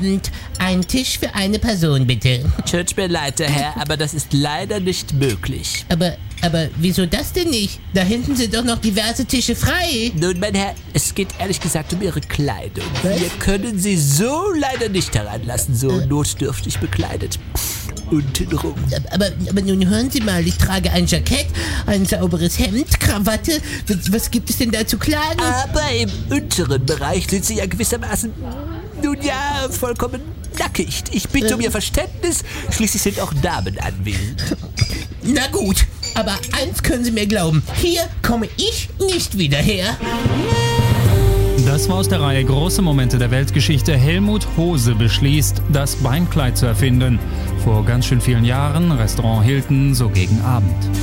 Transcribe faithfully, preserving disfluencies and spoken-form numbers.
Hemd. Ein Tisch für eine Person, bitte. Tut mir leid, Herr, aber das ist leider nicht möglich. Aber, aber wieso das denn nicht? Da hinten sind doch noch diverse Tische frei. Nun, mein Herr, es geht ehrlich gesagt um Ihre Kleidung. Was? Wir können Sie so leider nicht heranlassen, so Äh. notdürftig bekleidet. Untenrum. Aber, aber nun hören Sie mal, ich trage ein Jackett, ein sauberes Hemd, Krawatte. Was, was gibt es denn da zu klagen? Aber im unteren Bereich sind Sie ja gewissermaßen, nun ja, vollkommen nackig. Ich bitte um Ähm. Ihr Verständnis, schließlich sind auch Damen anwesend. Na gut, aber eins können Sie mir glauben, hier komme ich nicht wieder her. Das war aus der Reihe Große Momente der Weltgeschichte. Helmut Hose beschließt, das Beinkleid zu erfinden. Vor ganz schön vielen Jahren, Restaurant Hilton, so gegen Abend.